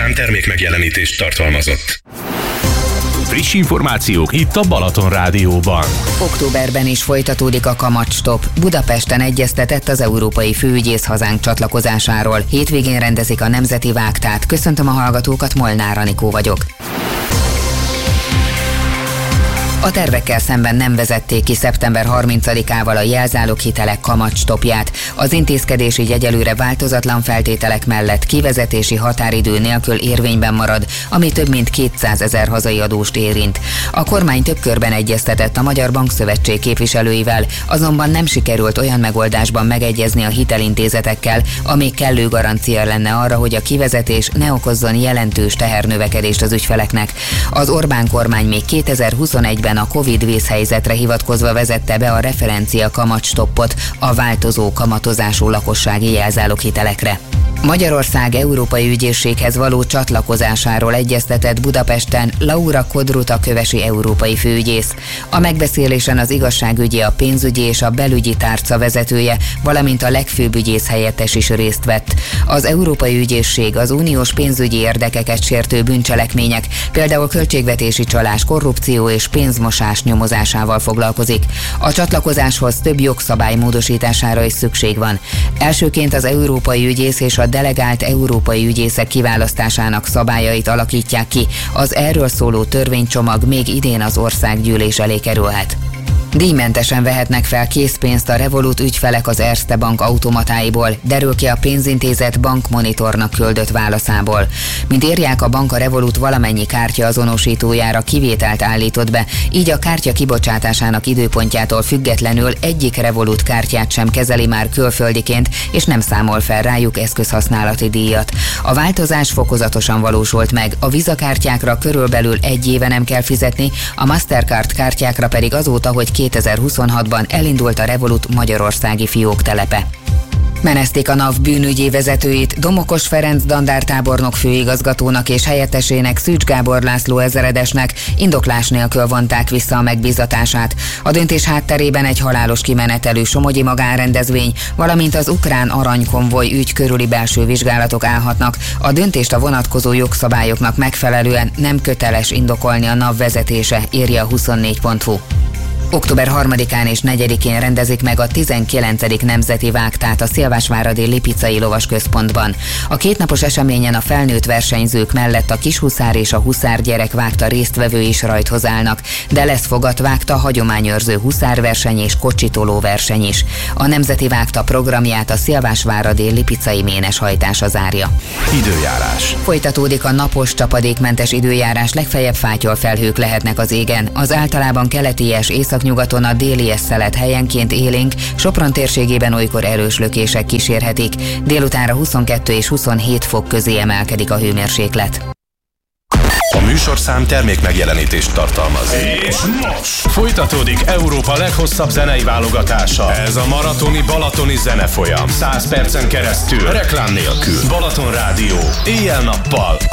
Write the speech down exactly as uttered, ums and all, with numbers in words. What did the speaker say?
műsorszám termék megjelenítést tartalmazott. Friss információk itt a Balaton Rádióban. Októberben is folytatódik a kamatstop. Budapesten egyeztetett az európai főügyész hazánk csatlakozásáról. Hétvégén rendezik a Nemzeti Vágtát. Köszöntöm a hallgatókat, Molnár Anikó vagyok. A tervekkel szemben nem vezették ki szeptember harmincadikával a jelzáloghitelek kamatstopját. Az intézkedés így egyelőre változatlan feltételek mellett kivezetési határidő nélkül érvényben marad, ami több mint kétszázezer hazai adóst érint. A kormány több körben egyeztetett a Magyar Bankszövetség képviselőivel, azonban nem sikerült olyan megoldásban megegyezni a hitelintézetekkel, ami kellő garancia lenne arra, hogy a kivezetés ne okozzon jelentős tehernövekedést az ügyfeleknek. Az Orbán kormány még kétezer-huszonegyben a Covid vészhelyzetre hivatkozva vezette be a referencia kamatstoppot a változó kamatozású lakossági jelzáloghitelekre. Magyarország Európai Ügyészséghez való csatlakozásáról egyeztetett Budapesten Laura Kodruta kövesi európai főügyész. A megbeszélésen az igazságügyi, a pénzügyi és a belügyi tárca vezetője, valamint a legfőbb ügyész helyettes is részt vett. Az Európai Ügyészség az uniós pénzügyi érdekeket sértő bűncselekmények, például költségvetési csalás, korrupció és pénzmosás nyomozásával foglalkozik. A csatlakozáshoz több jogszabály módosítására is szükség van. Elsőként az európai ügyész és a delegált európai ügyészek kiválasztásának szabályait alakítják ki. Az erről szóló törvénycsomag még idén az országgyűlés elé kerülhet. Díjmentesen vehetnek fel készpénzt a Revolut ügyfelek az Erste Bank automatáiból, derül ki a pénzintézet bankmonitornak küldött válaszából. Mint írják, a bank a Revolut valamennyi kártya azonosítójára kivételt állított be, így a kártya kibocsátásának időpontjától függetlenül egyik Revolut kártyát sem kezeli már külföldiként, és nem számol fel rájuk eszközhasználati díjat. A változás fokozatosan valósult meg, a Visa kártyákra körülbelül egy éve nem kell fizetni, a Mastercard kártyákra pedig azóta, hogy kétezer-huszonhatban elindult a Revolut magyarországi fióktelepe. Menezték a NAV bűnügyi vezetőit, Domokos Ferenc dandártábornok főigazgatónak és helyettesének Szűcs Gábor László ezredesnek indoklás nélkül vonták vissza a megbízatását. A döntés hátterében egy halálos kimenetelű somogyi magánrendezvény, valamint az ukrán aranykonvoj ügy körüli belső vizsgálatok állhatnak. A döntést a vonatkozó jogszabályoknak megfelelően nem köteles indokolni a NAV vezetése, írja a huszonnégy pont hu. Október harmadikán és negyedikén rendezik meg a tizenkilencedik Nemzeti Vágtát a Szilvásváradi Lipicai Lovasközpontban. A kétnapos eseményen a felnőtt versenyzők mellett a kishuszár és a huszár gyerek vágta résztvevő is rajthoz állnak, de lesz fogatvágta, hagyományőrző huszárverseny és kocsitoló verseny is. A Nemzeti Vágta programját a Szilvásváradi Lipicai méneshajtása zárja. Időjárás. Folytatódik a napos, csapadékmentes időjárás, legfeljebb fátyolfelhők lehetnek az égen. Az általában keleties északnyugaton a déli szelet helyenként élénk, Sopron térségében olykor erős lökések kísérhetik. Délutánra huszonkettő és huszonhét fok közé emelkedik a hőmérséklet. A műsorszám termék megjelenítést tartalmaz. És most folytatódik Európa leghosszabb zenei válogatása. Ez a maratoni balatoni zenefolyam. száz percen keresztül, reklám nélkül. Balaton Rádió, éjjel-nappal.